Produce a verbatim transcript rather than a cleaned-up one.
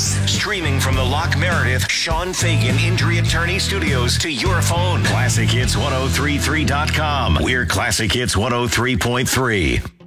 news. Streaming from the Loch Meredith Sean Fagan Injury Attorney Studios to your phone. classic hits ten thirty-three dot com. We're Classic Hits one oh three point three.